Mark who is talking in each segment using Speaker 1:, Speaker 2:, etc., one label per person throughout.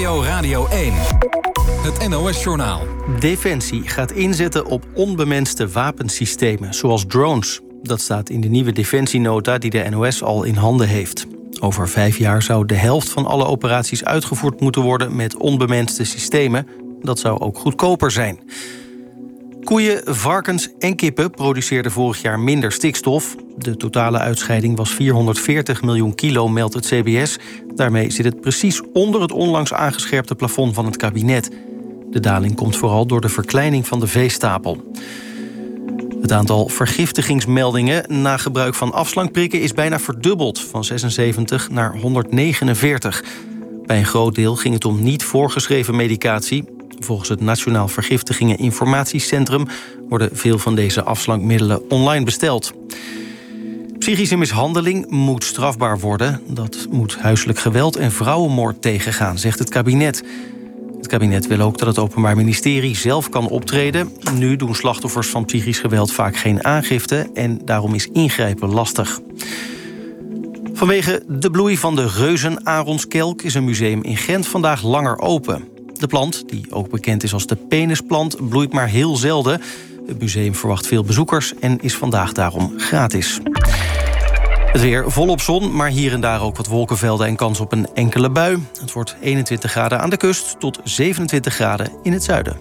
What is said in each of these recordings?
Speaker 1: NPO Radio 1. Het NOS-journaal.
Speaker 2: Defensie gaat inzetten op onbemenste wapensystemen, zoals drones. Dat staat in de nieuwe defensienota die de NOS al in handen heeft. Over 5 jaar zou de helft van alle operaties uitgevoerd moeten worden met onbemenste systemen. Dat zou ook goedkoper zijn. Koeien, varkens en kippen produceerden vorig jaar minder stikstof. De totale uitscheiding was 440 miljoen kilo, meldt het CBS. Daarmee zit het precies onder het onlangs aangescherpte plafond van het kabinet. De daling komt vooral door de verkleining van de veestapel. Het aantal vergiftigingsmeldingen na gebruik van afslankprikken is bijna verdubbeld, van 76 naar 149. Bij een groot deel ging het om niet voorgeschreven medicatie. Volgens het Nationaal Vergiftigingen Informatiecentrum worden veel van deze afslankmiddelen online besteld. Psychische mishandeling moet strafbaar worden. Dat moet huiselijk geweld en vrouwenmoord tegengaan, zegt het kabinet. Het kabinet wil ook dat het Openbaar Ministerie zelf kan optreden. Nu doen slachtoffers van psychisch geweld vaak geen aangifte en daarom is ingrijpen lastig. Vanwege de bloei van de reuzenaronskelk is een museum in Gent vandaag langer open. De plant, die ook bekend is als de penisplant, bloeit maar heel zelden. Het museum verwacht veel bezoekers en is vandaag daarom gratis. Het weer volop zon, maar hier en daar ook wat wolkenvelden en kans op een enkele bui. Het wordt 21 graden aan de kust tot 27 graden in het zuiden.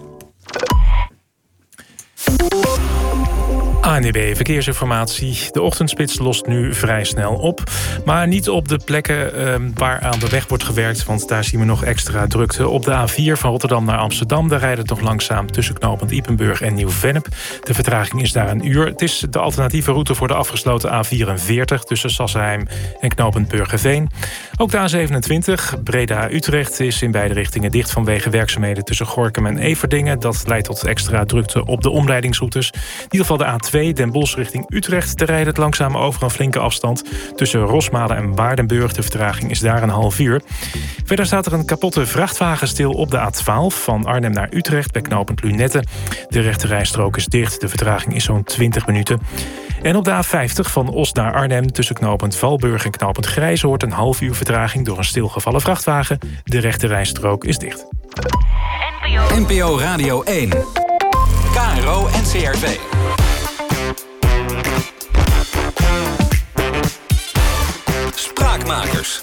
Speaker 3: ANWB Verkeersinformatie. De ochtendspits lost nu vrij snel op. Maar niet op de plekken waar aan de weg wordt gewerkt, want daar zien we nog extra drukte. Op de A4 van Rotterdam naar Amsterdam, daar rijdt het nog langzaam tussen knooppunt Ypenburg en Nieuw-Vennep. De vertraging is daar 1 uur. Het is de alternatieve route voor de afgesloten A44 tussen Sassenheim en knooppunt Burgerveen. Ook de A27 Breda-Utrecht is in beide richtingen dicht vanwege werkzaamheden tussen Gorinchem en Everdingen. Dat leidt tot extra drukte op de omleidingsroutes. In ieder geval de A2 Den Bosch richting Utrecht. Daar rijdt het langzaam over een flinke afstand. Tussen Rosmalen en Waardenburg. De vertraging is daar 1,5 uur. Verder staat er een kapotte vrachtwagen stil op de A12 van Arnhem naar Utrecht bij knooppunt Lunette. De rechte rijstrook is dicht. De vertraging is zo'n 20 minuten. En op de A50 van Os naar Arnhem tussen knooppunt Valburg en knooppunt Grijzoord 1,5 uur vertraging door een stilgevallen vrachtwagen. De rechte rijstrook is dicht.
Speaker 1: NPO Radio 1. KRO NCRV. Spraakmakers.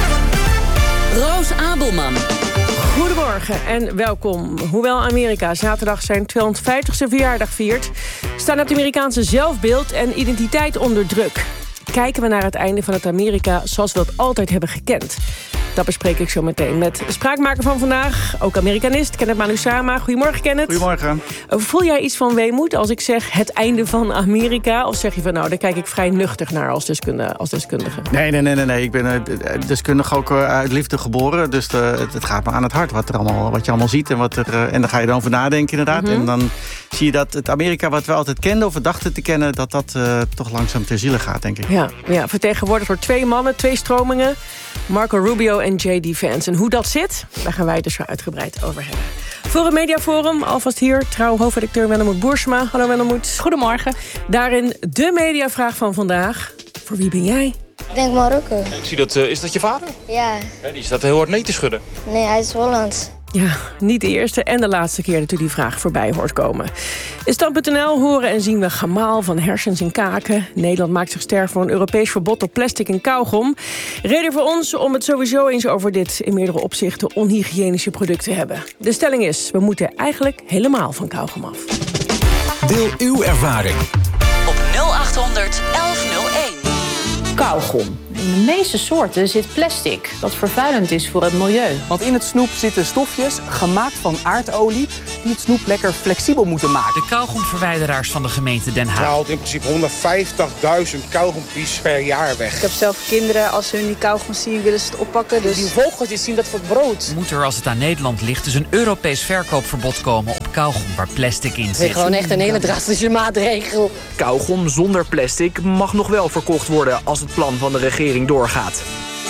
Speaker 4: Roos Abelman.
Speaker 5: Goedemorgen en welkom. Hoewel Amerika zaterdag zijn 250ste verjaardag viert, staan het Amerikaanse zelfbeeld en identiteit onder druk. Kijken we naar het einde van het Amerika zoals we dat altijd hebben gekend. Dat bespreek ik zo meteen met spraakmaker van vandaag, ook Amerikanist, Kenneth Manusama. Goedemorgen, Kenneth.
Speaker 6: Goedemorgen.
Speaker 5: Voel jij iets van weemoed als ik zeg het einde van Amerika? Of zeg je van nou, daar kijk ik vrij nuchter naar als deskundige?
Speaker 6: Nee. Ik ben deskundige ook uit liefde geboren. Dus het gaat me aan het hart wat je allemaal ziet. En dan ga je erover nadenken inderdaad. Mm-hmm. En dan zie je dat het Amerika wat we altijd kenden of we dachten te kennen, dat toch langzaam ter ziele gaat, denk ik.
Speaker 5: Ja, vertegenwoordigd door 2 mannen, 2 stromingen. Marco Rubio en J.D. Vance. En hoe dat zit, daar gaan wij het dus zo uitgebreid over hebben. Voor het Mediaforum, alvast hier, trouw hoofdredacteur Wendelmoet Boersma. Hallo Wendelmoet.
Speaker 4: Goedemorgen.
Speaker 5: Daarin de mediavraag van vandaag. Voor wie ben jij?
Speaker 7: Ik denk Marokko.
Speaker 8: Ik zie dat, is dat je vader?
Speaker 7: Ja.
Speaker 8: Die staat heel hard nee te schudden.
Speaker 7: Nee, hij is Hollands.
Speaker 5: Ja, niet de eerste en de laatste keer dat u die vraag voorbij hoort komen. In Stand.nl horen en zien we gemaal van hersens en kaken. Nederland maakt zich sterk voor een Europees verbod op plastic en kauwgom. Reden voor ons om het sowieso eens over dit in meerdere opzichten onhygiënische product te hebben. De stelling is, we moeten eigenlijk helemaal van kauwgom af.
Speaker 1: Deel uw ervaring.
Speaker 4: Op 0800 1101.
Speaker 9: Kauwgom. In de meeste soorten zit plastic, dat vervuilend is voor het milieu.
Speaker 10: Want in het snoep zitten stofjes, gemaakt van aardolie, die het snoep lekker flexibel moeten maken.
Speaker 11: De kauwgomverwijderaars van de gemeente Den Haag.
Speaker 12: Je haalt in principe 150.000 kauwgompies per jaar weg.
Speaker 13: Ik heb zelf kinderen, als ze hun die kauwgom zien, willen ze het oppakken. Dus
Speaker 10: die vogeltjes zien dat voor het brood.
Speaker 11: Moet er, als het aan Nederland ligt, dus een Europees verkoopverbod komen op kauwgom waar plastic in zit.
Speaker 14: Het is gewoon echt een hele drastische maatregel.
Speaker 10: Kauwgom zonder plastic mag nog wel verkocht worden als het plan van de regering doorgaat.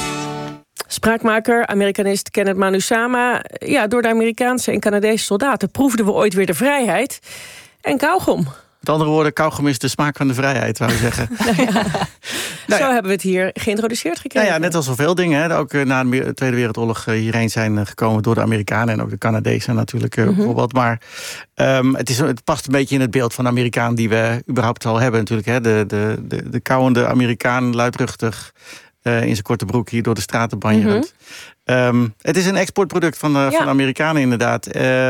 Speaker 5: Spraakmaker, Amerikanist Kenneth Manusama. Ja, door de Amerikaanse en Canadese soldaten proefden we ooit weer de vrijheid. En kauwgom.
Speaker 6: Met andere woorden, kauwgom is de smaak van de vrijheid, zou je zeggen.
Speaker 5: Zo hebben we het hier geïntroduceerd gekregen.
Speaker 6: Nou ja, net als zoveel dingen. Hè. Ook na de Tweede Wereldoorlog hierheen zijn gekomen door de Amerikanen. En ook de Canadezen natuurlijk bijvoorbeeld. Maar het past een beetje in het beeld van de Amerikaan die we überhaupt al hebben natuurlijk. Hè. De kauwende Amerikaan, luidruchtig, in zijn korte broek hier door de straten banjerend. Het is een exportproduct van de Amerikanen inderdaad.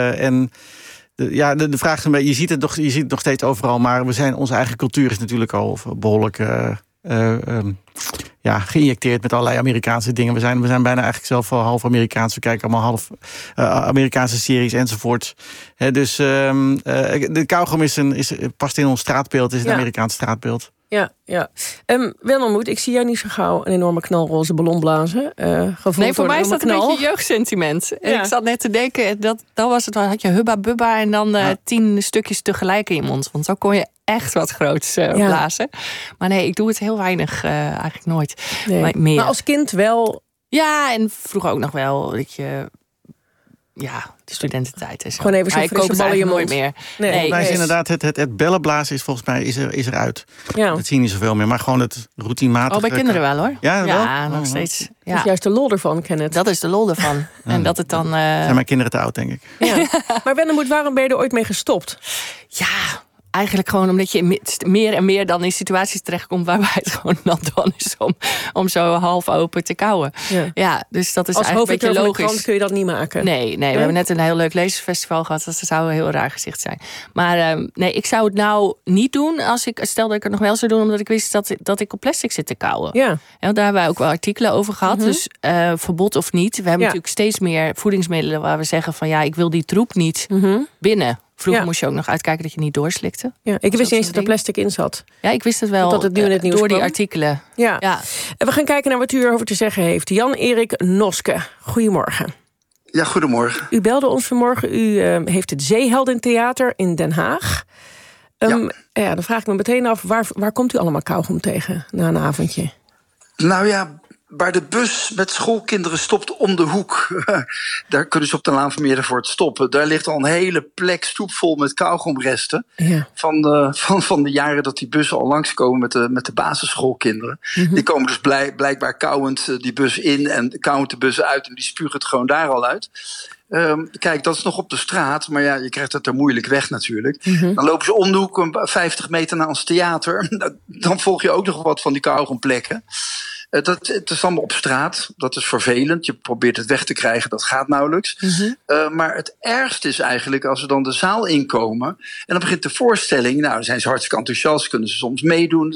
Speaker 6: De vraag is een beetje, je ziet het nog steeds overal, maar onze eigen cultuur is natuurlijk al behoorlijk geïnjecteerd met allerlei Amerikaanse dingen. We zijn bijna eigenlijk zelf al half Amerikaans. We kijken allemaal half Amerikaanse series enzovoort. Dus de kauwgom past in ons straatbeeld, is een Amerikaans straatbeeld.
Speaker 5: Ja. Willemmoed, ik zie jou niet zo gauw een enorme knalroze ballon blazen.
Speaker 15: Nee, voor mij is dat een beetje jeugdsentiment. Ja. Ik zat net te denken, dan was het, had je hubba bubba en dan 10 stukjes tegelijk in je mond. Want zo kon je echt wat groots blazen. Maar nee, ik doe het heel weinig, eigenlijk nooit.
Speaker 5: Nee. Maar als kind wel?
Speaker 15: Ja, en vroeger ook nog wel dat je... Ja, de studententijd is.
Speaker 5: Gewoon even zo'n frisse bal in je mond.
Speaker 15: Meer.
Speaker 6: Nee, inderdaad, het bellenblazen is volgens mij is eruit. Ja. Dat zie je niet zoveel meer, maar gewoon het routinematige.
Speaker 15: Bij kinderen wel hoor.
Speaker 6: Ja,
Speaker 15: nog steeds.
Speaker 5: Dat is juist de lol ervan, Kenneth.
Speaker 15: Dat is de lol ervan. En dat het dan...
Speaker 6: Zijn mijn kinderen te oud, denk ik.
Speaker 5: Ja. Maar Wennemoed, waarom ben je er ooit mee gestopt?
Speaker 15: Ja, eigenlijk gewoon omdat je meer en meer dan in situaties terechtkomt waarbij het gewoon nat dan is om zo half open te kauwen. Ja, dus dat is
Speaker 5: als
Speaker 15: eigenlijk een beetje logisch.
Speaker 5: Krant kun je dat niet maken.
Speaker 15: Nee, we hebben net een heel leuk lezersfestival gehad. Dat zou een heel raar gezicht zijn. Maar ik zou het nou niet doen stel dat ik het nog wel zou doen, omdat ik wist dat ik op plastic zit te kauwen. Ja. En daar hebben wij ook wel artikelen over gehad. Dus verbod of niet. We hebben natuurlijk steeds meer voedingsmiddelen waar we zeggen van ik wil die troep niet binnen. Vroeger moest je ook nog uitkijken dat je niet doorslikte.
Speaker 5: Ja, ik wist niet eens dat er plastic in zat.
Speaker 15: Ja, ik wist het wel
Speaker 5: dat het nu in het nieuws
Speaker 15: door
Speaker 5: kwam.
Speaker 15: die artikelen.
Speaker 5: Ja. En we gaan kijken naar wat u erover te zeggen heeft. Jan-Erik Noske, goedemorgen.
Speaker 16: Ja, goedemorgen.
Speaker 5: U belde ons vanmorgen. U heeft het Zeeheldentheater in Den Haag. Dan vraag ik me meteen af, waar komt u allemaal kauwgom tegen na een avondje?
Speaker 16: Nou ja, waar de bus met schoolkinderen stopt om de hoek. Daar kunnen ze op de Laan van Meerdervoort stoppen. Daar ligt al een hele plek stoep vol met kauwgomresten. Ja. Van de jaren dat die bussen al langskomen met de basisschoolkinderen. Mm-hmm. Die komen dus blijkbaar kauwend die bus in en kauwend de bus uit. En die spugen het gewoon daar al uit. Kijk, dat is nog op de straat, maar je krijgt het er moeilijk weg natuurlijk. Mm-hmm. Dan lopen ze om de hoek 50 meter naar ons theater. Dan volg je ook nog wat van die kauwgomplekken. Het is allemaal op straat. Dat is vervelend. Je probeert het weg te krijgen. Dat gaat nauwelijks. Mm-hmm. Maar het ergste is eigenlijk als we dan de zaal inkomen. En dan begint de voorstelling. Nou, dan zijn ze hartstikke enthousiast. Kunnen ze soms meedoen.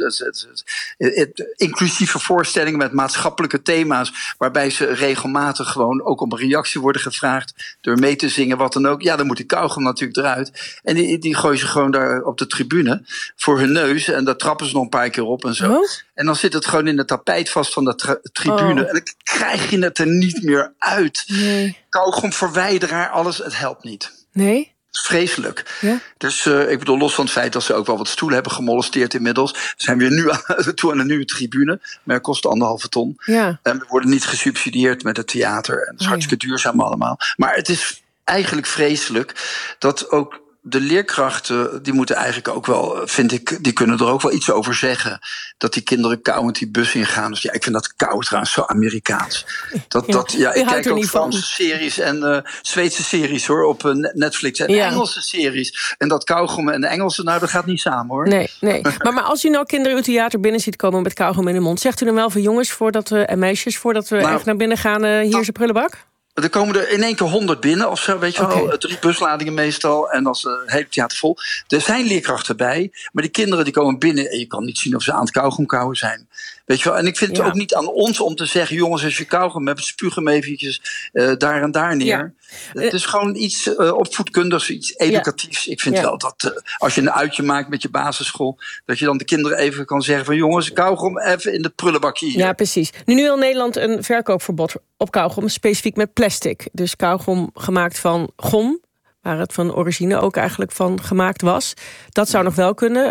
Speaker 16: Inclusieve voorstellingen met maatschappelijke thema's. Waarbij ze regelmatig gewoon ook om een reactie worden gevraagd. Door mee te zingen, wat dan ook. Ja, dan moet die kauwgom natuurlijk eruit. En die gooien ze gewoon daar op de tribune. Voor hun neus. En daar trappen ze nog een paar keer op en zo. Oh. En dan zit het gewoon in het tapijt vast van de tribune. Oh. En dan krijg je het er niet meer uit. Nee. Kauwgomverwijderaar, alles, het helpt niet.
Speaker 5: Nee?
Speaker 16: Vreselijk. Ja? Dus ik bedoel, los van het feit dat ze ook wel wat stoelen hebben gemolesteerd inmiddels. Zijn we nu toe aan een nieuwe tribune. Maar het kost 1,5 ton. Ja. En we worden niet gesubsidieerd met het theater. En het is hartstikke duurzaam allemaal. Maar het is eigenlijk vreselijk dat ook de leerkrachten, die moeten eigenlijk ook wel, vind ik, die kunnen er ook wel iets over zeggen. Dat die kinderen kauwend die bus ingaan. Dus ik vind dat kauw trouwens zo Amerikaans. Ik kijk ook Franse series en Zweedse series hoor, op Netflix. En Engelse series. En dat kauwgom en de Engelse, nou dat gaat niet samen hoor.
Speaker 5: Nee. Maar als u nou kinderen uw theater binnen ziet komen met kauwgom in de mond, zegt u dan wel van jongens en meisjes, voordat we even naar binnen gaan, hier is de prullenbak?
Speaker 16: Er komen er in één keer 100 binnen, of zo, weet je wel. 3 busladingen meestal, en dan is het hele theater vol. Er zijn leerkrachten bij, maar die kinderen die komen binnen en je kan niet zien of ze aan het kauwgom kauwen zijn. Weet je wel, en ik vind het ook niet aan ons om te zeggen, jongens, als je kauwgom hebt, spuug hem eventjes daar en daar neer. Ja. Het is gewoon iets opvoedkundigs, iets educatiefs. Ja. Ik vind wel dat als je een uitje maakt met je basisschool, dat je dan de kinderen even kan zeggen van jongens, kauwgom even in het prullenbakje hier.
Speaker 5: Ja, precies. Nu wil Nederland een verkoopverbod op kauwgom, specifiek met plastic. Dus kauwgom gemaakt van gom, waar het van origine ook eigenlijk van gemaakt was. Dat zou nog wel kunnen.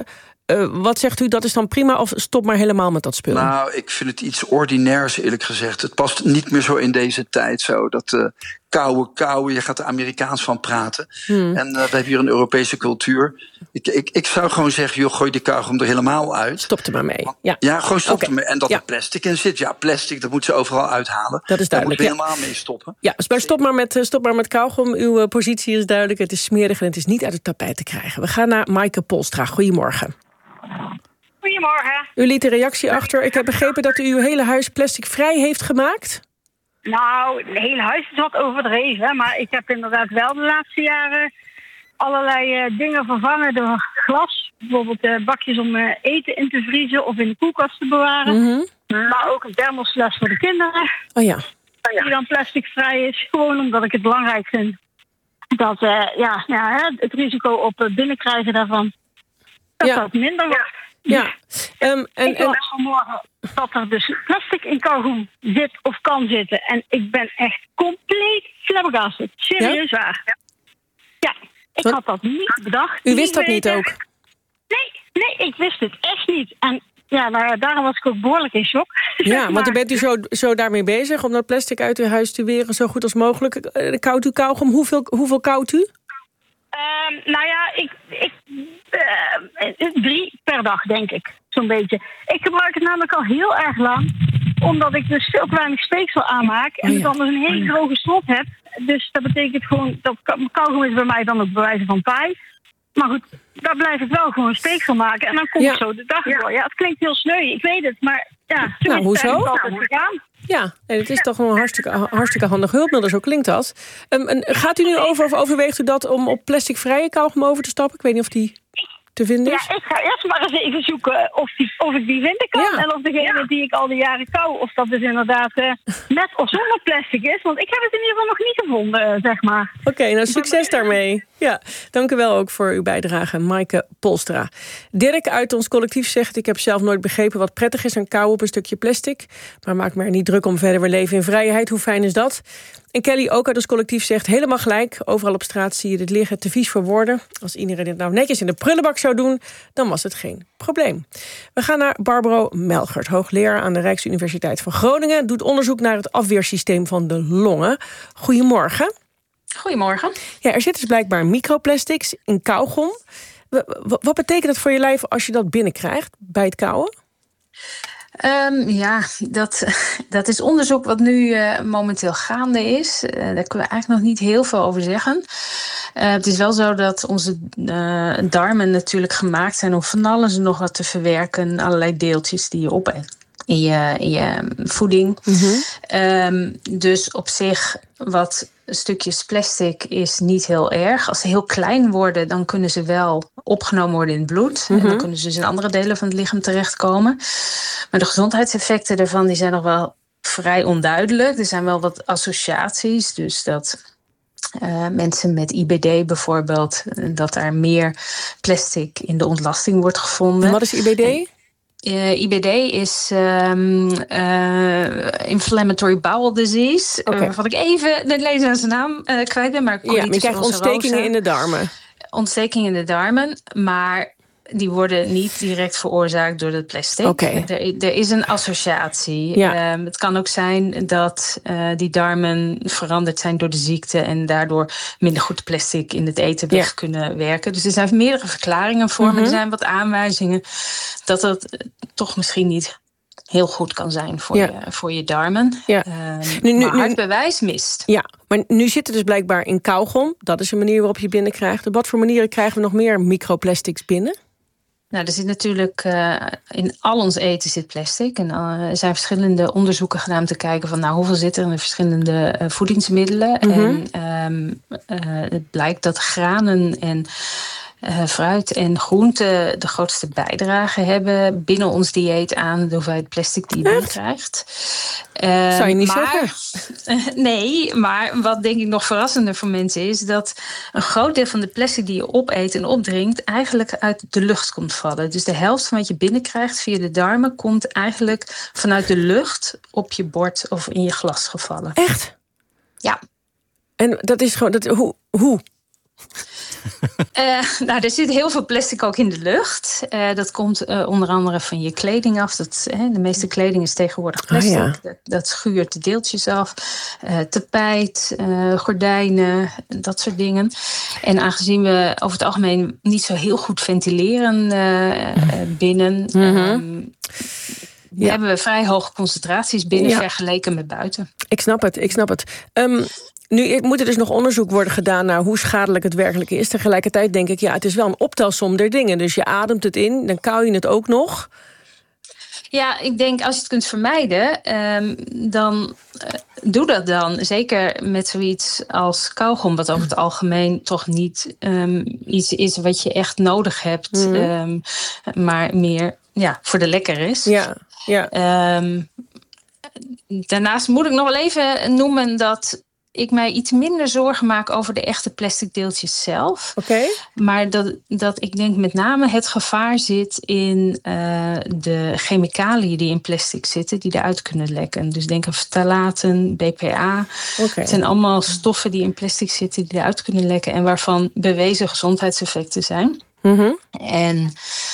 Speaker 5: Wat zegt u, dat is dan prima of stop maar helemaal met dat spul?
Speaker 16: Nou, ik vind het iets ordinairs, eerlijk gezegd. Het past niet meer zo in deze tijd zo. Dat kouwen, je gaat er Amerikaans van praten. En we hebben hier een Europese cultuur. Ik zou gewoon zeggen, joh, gooi die kauwgom er helemaal uit.
Speaker 5: Stop er maar mee.
Speaker 16: Ja, gewoon stop ermee. En dat er plastic in zit. Ja, plastic, dat moeten ze overal uithalen.
Speaker 5: Dat is duidelijk.
Speaker 16: Daar moeten we helemaal mee stoppen.
Speaker 5: Ja, maar stop maar met kauwgom. Uw positie is duidelijk. Het is smerig en het is niet uit het tapijt te krijgen. We gaan naar Maaike Polstra. Goedemorgen.
Speaker 17: Goedemorgen.
Speaker 5: U liet een reactie achter. Ik heb begrepen dat u uw hele huis plasticvrij heeft gemaakt.
Speaker 17: Nou, het hele huis is wat overdreven. Maar ik heb inderdaad wel de laatste jaren allerlei dingen vervangen door glas. Bijvoorbeeld bakjes om eten in te vriezen of in de koelkast te bewaren. Maar ook een thermosfles voor de kinderen.
Speaker 5: Oh ja.
Speaker 17: Die dan plasticvrij is. Gewoon omdat ik het belangrijk vind dat het risico op binnenkrijgen daarvan dat minder wordt.
Speaker 5: Ja.
Speaker 17: Ik las vanmorgen dat er dus plastic in kauwgom zit of kan zitten. En ik ben echt compleet flabbergasted. Serieus waar. Ja, ik had dat niet bedacht.
Speaker 5: U wist dat niet ook?
Speaker 17: Nee, ik wist het echt niet. En daarom was ik ook behoorlijk in shock.
Speaker 5: Ja, want dan bent u zo daarmee bezig om dat plastic uit uw huis te weren zo goed als mogelijk. Koudt u kauwgom? Hoeveel koudt u?
Speaker 17: 3 per dag, denk ik. Zo'n beetje. Ik gebruik het namelijk al heel erg lang. Omdat ik dus veel te weinig speeksel aanmaak. En dan dus een hele droge slot heb. Dus dat betekent gewoon dat kauwgom is bij mij dan ook bij wijze van paai. Maar goed, daar blijf ik wel gewoon speeksel maken. En dan kom ik zo de dag door. Ja, het klinkt heel sneu, ik weet het. Maar zo
Speaker 5: hoezo?
Speaker 17: Gegaan.
Speaker 5: Ja, en het is toch wel een hartstikke handig hulpmiddel, zo klinkt dat. Gaat u nu overweegt u dat om op plasticvrije kauwgom over te stappen? Ik weet niet of die te vinden is.
Speaker 17: Ja, ik ga eerst maar eens even zoeken of ik die vinden kan. Ja. En of degene die ik al die jaren kauw, of dat dus inderdaad met of zonder plastic is. Want ik heb het in ieder geval nog niet gevonden, zeg maar.
Speaker 5: Oké, nou succes daarmee. Ja, dank u wel ook voor uw bijdrage, Maaike Polstra. Dirk uit ons collectief zegt: ik heb zelf nooit begrepen wat prettig is aan kauwen op een stukje plastic. Maar maak me er niet druk om verder. We leven in vrijheid. Hoe fijn is dat? En Kelly, ook uit ons collectief, zegt helemaal gelijk. Overal op straat zie je dit liggen, te vies voor woorden. Als iedereen dit nou netjes in de prullenbak zou doen, dan was het geen probleem. We gaan naar Barbro Melgert, hoogleraar aan de Rijksuniversiteit van Groningen. Doet onderzoek naar het afweersysteem van de longen. Goedemorgen.
Speaker 18: Goedemorgen.
Speaker 5: Ja, er zitten dus blijkbaar microplastics in kauwgom. Wat betekent dat voor je lijf als je dat binnenkrijgt bij het kauwen?
Speaker 18: Dat is onderzoek wat nu momenteel gaande is. Daar kunnen we eigenlijk nog niet heel veel over zeggen. Het is wel zo dat onze darmen natuurlijk gemaakt zijn om van alles en nog wat te verwerken. Allerlei deeltjes die je opeet in je voeding. Dus op zich, wat stukjes plastic is niet heel erg. Als ze heel klein worden, dan kunnen ze wel opgenomen worden in het bloed. En dan kunnen ze dus in andere delen van het lichaam terechtkomen. Maar de gezondheidseffecten daarvan die zijn nog wel vrij onduidelijk. Er zijn wel wat associaties. Dus dat mensen met IBD bijvoorbeeld, dat daar meer plastic in de ontlasting wordt gevonden.
Speaker 5: En wat is IBD?
Speaker 18: IBD is Inflammatory Bowel Disease. Waarvan ik even de Nederlandse naam kwijt ben. Maar
Speaker 5: je krijgt ontstekingen in de darmen.
Speaker 18: Ontstekingen in de darmen, maar die worden niet direct veroorzaakt door het plastic. Er is een associatie. Ja. Het kan ook zijn dat die darmen veranderd zijn door de ziekte en daardoor minder goed plastic in het eten weg kunnen werken. Dus er zijn meerdere verklaringen voor, maar er zijn wat aanwijzingen dat dat toch misschien niet heel goed kan zijn voor je darmen. Ja. Maar het bewijs mist.
Speaker 5: Ja, maar nu zit het dus blijkbaar in kauwgom. Dat is een manier waarop je binnenkrijgt. Op wat voor manieren krijgen we nog meer microplastics binnen?
Speaker 18: Nou, er zit natuurlijk in al ons eten zit plastic. En er zijn verschillende onderzoeken gedaan om te kijken van hoeveel zit er in de verschillende voedingsmiddelen. En het blijkt dat granen en fruit en groenten de grootste bijdrage hebben binnen ons dieet aan de hoeveelheid plastic die je binnenkrijgt.
Speaker 5: Zou je niet zeggen?
Speaker 18: Nee, maar wat denk ik nog verrassender voor mensen is dat een groot deel van de plastic die je opeet en opdrinkt eigenlijk uit de lucht komt vallen. Dus de helft van wat je binnenkrijgt via de darmen komt eigenlijk vanuit de lucht op je bord of in je glas gevallen.
Speaker 5: Echt?
Speaker 18: Ja.
Speaker 5: En dat is gewoon... Hoe?
Speaker 18: Er zit heel veel plastic ook in de lucht. Dat komt onder andere van je kleding af. De meeste kleding is tegenwoordig plastic. Dat schuurt de deeltjes af. Tapijt, gordijnen, dat soort dingen. En aangezien we over het algemeen niet zo heel goed ventileren binnen... hebben we vrij hoge concentraties binnen vergeleken met buiten.
Speaker 5: Ik snap het. Nu moet er dus nog onderzoek worden gedaan naar hoe schadelijk het werkelijk is. Tegelijkertijd denk ik, het is wel een optelsom der dingen. Dus je ademt het in, dan kauw je het ook nog.
Speaker 18: Ja, ik denk als je het kunt vermijden, dan doe dat dan. Zeker met zoiets als kauwgom, wat over het algemeen toch niet iets is wat je echt nodig hebt. Maar meer voor de lekker is. Ja. Daarnaast moet ik nog wel even noemen dat ik mij iets minder zorgen maak over de echte plastic deeltjes zelf. Maar dat ik denk met name het gevaar zit in de chemicaliën die in plastic zitten, die eruit kunnen lekken. Dus denk aan ftalaten, BPA. Het zijn allemaal stoffen die in plastic zitten, die eruit kunnen lekken en waarvan bewezen gezondheidseffecten zijn. En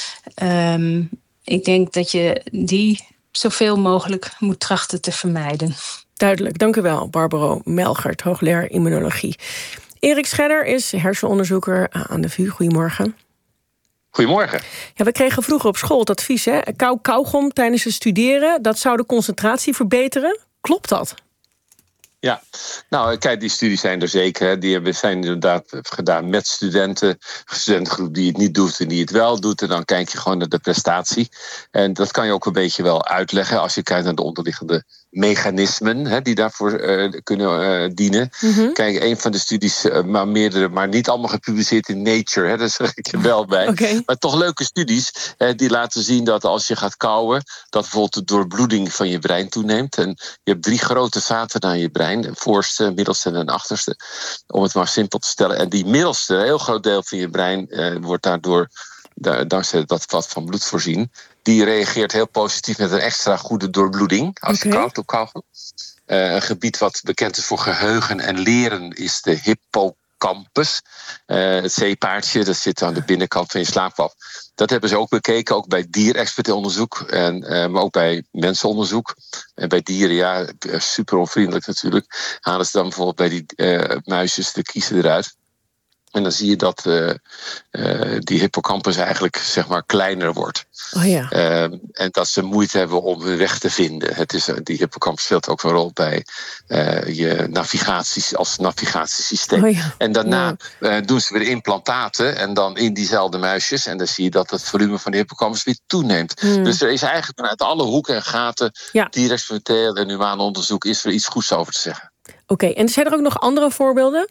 Speaker 18: ik denk dat je die zoveel mogelijk moet trachten te vermijden.
Speaker 5: Duidelijk, dank u wel, Barbaro Melchert, hoogleraar immunologie. Erik Scherder is hersenonderzoeker aan de VU. Goedemorgen.
Speaker 19: Goedemorgen.
Speaker 5: Ja, we kregen vroeger op school het advies, kauwgom tijdens het studeren, dat zou de concentratie verbeteren. Klopt dat?
Speaker 19: Ja, nou kijk, die studies zijn er zeker. Hè. Die zijn inderdaad gedaan met studenten. Studentengroep die het niet doet en die het wel doet. En dan kijk je gewoon naar de prestatie. En dat kan je ook een beetje wel uitleggen als je kijkt naar de onderliggende mechanismen die daarvoor kunnen dienen. Kijk, een van de studies, maar meerdere, maar niet allemaal gepubliceerd in Nature. Daar zeg ik er wel bij. Maar toch leuke studies die laten zien dat als je gaat kauwen, dat bijvoorbeeld de doorbloeding van je brein toeneemt. En je hebt 3 grote vaten aan je brein. Een voorste, middelste en een achterste. Om het maar simpel te stellen. En die middelste, een heel groot deel van je brein, wordt daardoor, dankzij dat vat van bloed voorzien. Die reageert heel positief met een extra goede doorbloeding als je kauwt op kauwgom. Een gebied wat bekend is voor geheugen en leren is de hippocampus. Het zeepaardje, dat zit aan de binnenkant van je slaapwap. Dat hebben ze ook bekeken, ook bij dierexpertonderzoek, maar ook bij mensenonderzoek. En bij dieren, super onvriendelijk natuurlijk. Halen ze dan bijvoorbeeld bij die muisjes de kiezen eruit. En dan zie je dat die hippocampus eigenlijk zeg maar kleiner wordt. En dat ze moeite hebben om hun weg te vinden. Die hippocampus speelt ook een rol bij je navigaties als navigatiesysteem. En daarna doen ze weer implantaten en dan in diezelfde muisjes. En dan zie je dat het volume van de hippocampus weer toeneemt. Dus er is eigenlijk vanuit alle hoeken en gaten, dierexperimenteel en humaan onderzoek, is er iets goeds over te zeggen.
Speaker 5: En zijn er ook nog andere voorbeelden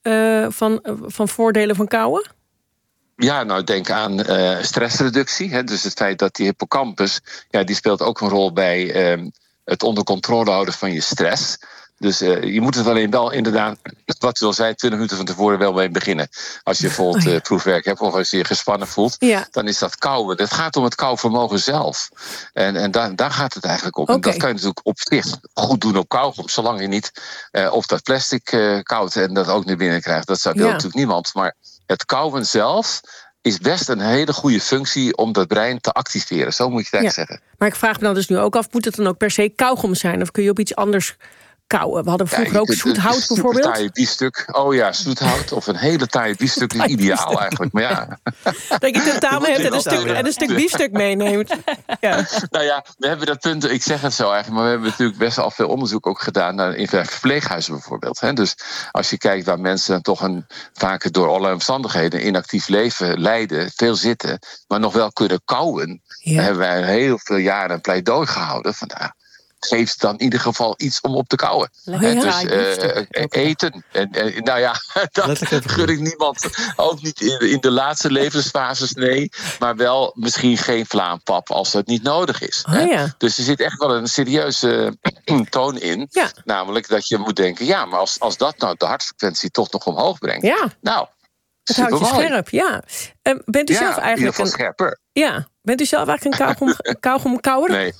Speaker 5: van voordelen van kauwen?
Speaker 19: Ja, nou denk aan stressreductie. Dus het feit dat die hippocampus, die speelt ook een rol bij het onder controle houden van je stress. Dus je moet het alleen wel inderdaad, wat u al zei, 20 minuten van tevoren wel mee beginnen. Als je bijvoorbeeld proefwerk hebt of als je je gespannen voelt, dan is dat kauwen. Het gaat om het kauwvermogen zelf. En daar gaat het eigenlijk om. En dat kan je natuurlijk op zich goed doen op kauwgom, zolang je niet op dat plastic kauwt en dat ook naar binnen krijgt. Dat wil natuurlijk niemand. Maar het kauwen zelf is best een hele goede functie om dat brein te activeren. Zo moet je het eigenlijk zeggen.
Speaker 5: Maar ik vraag me dan dus nu ook af, moet het dan ook per se kauwgom zijn? Of kun je op iets anders kauwen? We hadden vroeger ook zoethout bijvoorbeeld.
Speaker 19: Een taaie biefstuk. Oh ja, zoethout of een hele taaie biefstuk is ideaal eigenlijk. Maar
Speaker 5: dat je tentamen hebt en een stuk biefstuk meeneemt.
Speaker 19: Nou ja, we hebben dat punt, ik zeg het zo eigenlijk, maar we hebben natuurlijk best wel veel onderzoek ook gedaan in verpleeghuizen bijvoorbeeld. Dus als je kijkt waar mensen toch vaak door allerlei omstandigheden inactief leven leiden, veel zitten, maar nog wel kunnen kauwen, hebben wij heel veel jaren een pleidooi gehouden van geeft dan in ieder geval iets om op te kauwen. Dus eten. Nou ja, dat gun ik niemand. Ook niet in de laatste levensfases, nee. Maar wel misschien geen vlaampap als het niet nodig is. Dus er zit echt wel een serieuze toon in. Namelijk dat je moet denken, maar als dat nou de hartfrequentie toch nog omhoog brengt. Nou,
Speaker 5: het houdt je scherp, Bent u zelf eigenlijk
Speaker 19: in ieder geval scherper.
Speaker 5: Ja, bent u zelf eigenlijk een kauwgomkauwer?
Speaker 19: Nee,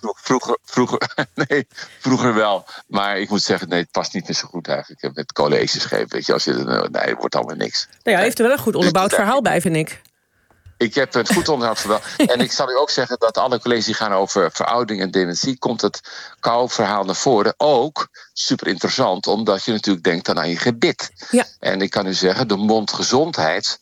Speaker 19: vroeger wel. Maar ik moet zeggen, het past niet meer zo goed eigenlijk. Ik heb met colleges gegeven, weet je, het wordt allemaal niks.
Speaker 5: Nou ja, heeft er wel een goed onderbouwd verhaal bij, vind ik.
Speaker 19: Ik heb het goed onderhoud verhaal. En ik zal u ook zeggen dat alle colleges die gaan over veroudering en dementie, komt het kauwverhaal naar voren. Ook super interessant, omdat je natuurlijk denkt dan aan je gebit. Ja. En ik kan u zeggen, de mondgezondheid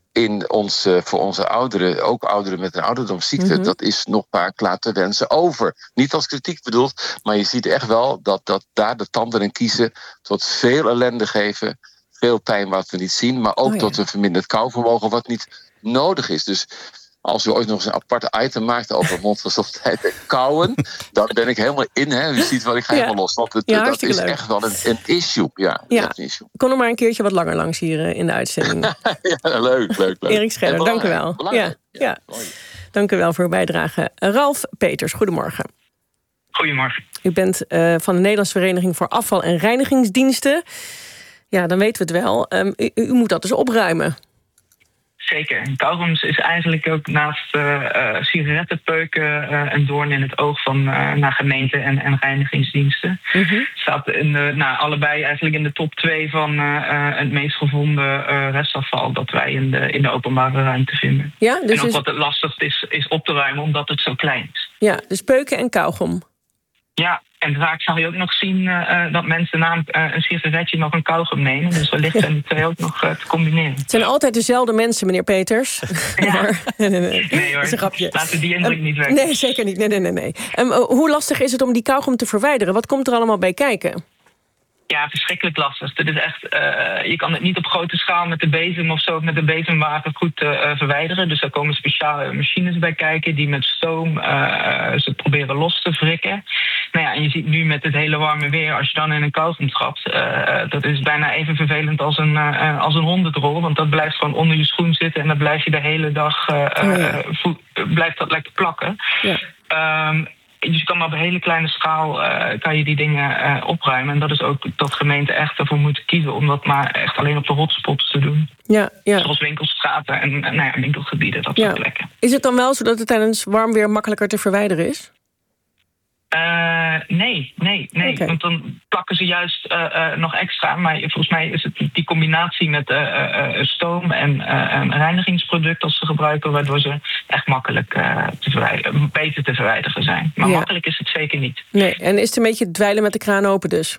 Speaker 19: voor onze ouderen, ook ouderen met een ouderdomsziekte, dat is nog vaak laten wensen over. Niet als kritiek bedoeld, maar je ziet echt wel dat daar de tanden en kiezen tot veel ellende geven, veel pijn wat we niet zien, maar ook tot een verminderd kauwvermogen wat niet nodig is. Dus als u ooit nog eens een aparte item maakt over mondgezondheid en kauwen, dan ben ik helemaal in. Hè. U ziet wel, ik ga helemaal los. Want dat is leuk. Echt wel een issue. Ja. Een issue.
Speaker 5: Kom nog maar een keertje wat langer langs hier in de uitzending.
Speaker 19: Ja, leuk.
Speaker 5: Erik Scheller, dank u wel. Ja. Dank u wel voor uw bijdrage. Ralf Peters, goedemorgen.
Speaker 20: Goedemorgen.
Speaker 5: U bent van de Nederlandse Vereniging voor Afval- en Reinigingsdiensten. Ja, dan weten we het wel. U moet dat dus opruimen.
Speaker 20: Zeker. Kauwgums is eigenlijk ook naast sigarettenpeuken een doorn in het oog van naar gemeenten en reinigingsdiensten. Staat allebei eigenlijk in de top 2 van het meest gevonden restafval dat wij in de openbare ruimte vinden. Ja, dus en ook wat het lastigst is op te ruimen omdat het zo klein is.
Speaker 5: Ja, dus peuken en kauwgom.
Speaker 20: Ja, en vaak zal je ook nog zien dat mensen na een sigaretje nog een kauwgom nemen. Dus wellicht zijn die twee ook nog te combineren.
Speaker 5: Het zijn altijd dezelfde mensen, meneer Peters.
Speaker 20: Ja.
Speaker 5: Nee
Speaker 20: hoor,
Speaker 5: dat is een grapje.
Speaker 20: Laten die indruk niet weg.
Speaker 5: Nee, zeker niet. Nee. Hoe lastig is het om die kauwgom te verwijderen? Wat komt er allemaal bij kijken?
Speaker 20: Ja, verschrikkelijk lastig. Dit is echt, je kan het niet op grote schaal met de bezem of zo, met de bezemwagen goed verwijderen. Dus daar komen speciale machines bij kijken die met stoom ze proberen los te wrikken. Nou ja, en je ziet nu met het hele warme weer, als je dan in een kauwgom trapt, dat is bijna even vervelend als een hondendrol. Want dat blijft gewoon onder je schoen zitten en dan blijf je de hele dag blijft dat lekker plakken. Ja. Dus je kan maar op een hele kleine schaal kan je die dingen opruimen. En dat is ook dat gemeenten echt ervoor moeten kiezen om dat maar echt alleen op de hotspots te doen. Ja. Zoals winkelstraten en winkelgebieden, dat soort plekken.
Speaker 5: Is het dan wel zo dat het tijdens warm weer makkelijker te verwijderen is?
Speaker 20: Nee. Okay. Want dan plakken ze juist nog extra. Maar volgens mij is het die combinatie met stoom en reinigingsproduct als ze gebruiken, waardoor ze echt makkelijk beter te verwijderen zijn. Maar makkelijk is het zeker niet.
Speaker 5: Nee, en is het een beetje dweilen met de kraan open dus?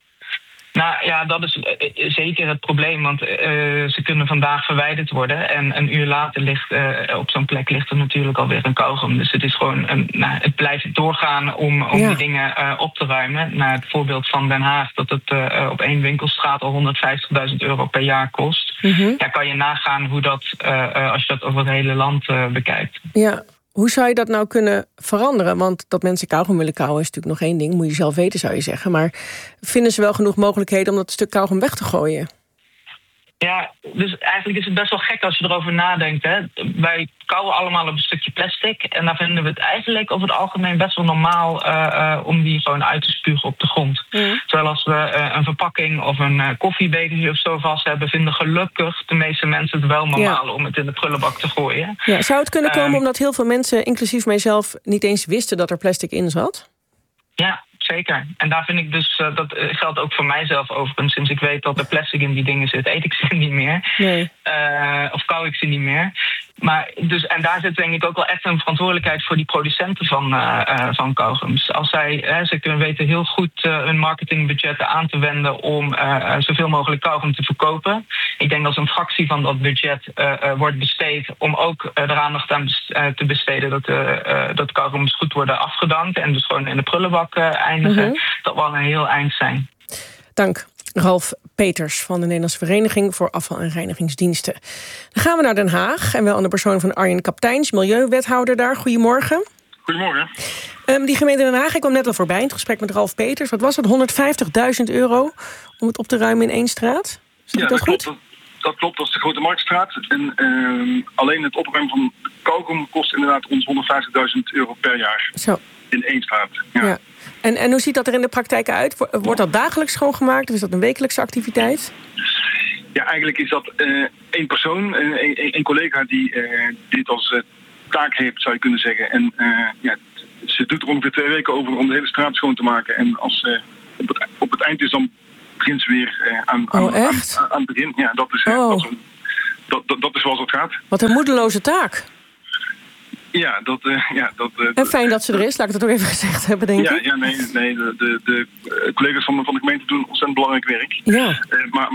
Speaker 20: Nou ja, dat is zeker het probleem, want ze kunnen vandaag verwijderd worden en een uur later op zo'n plek ligt er natuurlijk alweer een kauwgom. Dus het is gewoon het blijft doorgaan om die dingen op te ruimen. Naar het voorbeeld van Den Haag, dat het op 1 winkelstraat al €150.000 per jaar kost. Ja, kan je nagaan hoe dat, als je dat over het hele land bekijkt.
Speaker 5: Ja. Hoe zou je dat nou kunnen veranderen? Want dat mensen kauwgom willen kauwen is natuurlijk nog één ding. Moet je zelf weten, zou je zeggen. Maar vinden ze wel genoeg mogelijkheden om dat stuk kauwgom weg te gooien?
Speaker 20: Ja, dus eigenlijk is het best wel gek als je erover nadenkt. Hè. Wij kauwen allemaal op een stukje plastic. En daar vinden we het eigenlijk over het algemeen best wel normaal om die gewoon uit te spugen op de grond. Terwijl als we een verpakking of een koffiebekertje of zo vast hebben, vinden gelukkig de meeste mensen het wel normaal om het in de prullenbak te gooien.
Speaker 5: Ja, zou het kunnen komen omdat heel veel mensen, inclusief mijzelf, niet eens wisten dat er plastic in zat?
Speaker 20: Ja, zeker. En daar vind ik dus, dat geldt ook voor mijzelf overigens. Sinds ik weet dat er plastic in die dingen zit, eet ik ze niet meer. Nee. Of kauw ik ze niet meer. Maar dus, en daar zit denk ik ook wel echt een verantwoordelijkheid voor die producenten van kauwgums. Als ze kunnen weten heel goed hun marketingbudgetten aan te wenden om zoveel mogelijk kauwgum te verkopen. Ik denk dat een fractie van dat budget wordt besteed om ook er aandacht aan te besteden dat kauwgums goed worden afgedankt en dus gewoon in de prullenbak eindigen. Dat wil een heel eind zijn.
Speaker 5: Dank. Ralf Peters van de Nederlandse Vereniging voor Afval- en Reinigingsdiensten. Dan gaan we naar Den Haag en wel aan de persoon van Arjen Kapteins, milieuwethouder daar. Goedemorgen.
Speaker 21: Goedemorgen.
Speaker 5: Die gemeente Den Haag, ik kwam net al voorbij in het gesprek met Ralf Peters. Wat was het? €150.000 om het op te ruimen in 1 straat?
Speaker 21: Ja, dat klopt. Dat klopt, dat is de Grote Marktstraat. En alleen het opruimen van kauwgom kost inderdaad ons €150.000 per jaar.
Speaker 5: Zo.
Speaker 21: In 1 straat. Ja.
Speaker 5: En hoe ziet dat er in de praktijk uit? Wordt dat dagelijks schoongemaakt of is dat een wekelijkse activiteit?
Speaker 21: Ja, eigenlijk is dat één persoon, een collega die dit als taak heeft, zou je kunnen zeggen. En ze doet er ongeveer 2 weken over om de hele straat schoon te maken. En als op het eind is, dan begint ze weer aan het begin. Ja, dat is zoals het gaat.
Speaker 5: Wat een moedeloze taak.
Speaker 21: Ja,
Speaker 5: en fijn dat ze er is, laat ik dat ook even gezegd hebben, denk ik.
Speaker 21: Ja, nee, de collega's van de gemeente doen ontzettend belangrijk werk.
Speaker 5: Ja.
Speaker 21: Maar